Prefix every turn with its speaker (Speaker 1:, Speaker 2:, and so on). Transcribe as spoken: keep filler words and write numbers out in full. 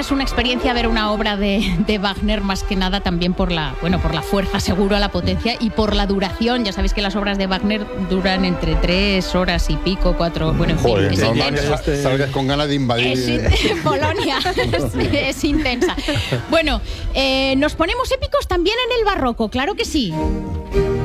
Speaker 1: es una experiencia ver una obra de, de Wagner, más que nada también por la, bueno, por la fuerza, seguro, la potencia y por la duración. Ya sabéis que las obras de Wagner duran entre tres horas y pico, cuatro, bueno, en
Speaker 2: Joder,
Speaker 1: fin, es
Speaker 2: no,
Speaker 1: intenso.
Speaker 2: Sal- salgas con ganas de invadir.
Speaker 1: Es in- Polonia, es, es intensa. Bueno, eh, nos ponemos épicos también en el barroco, claro que sí.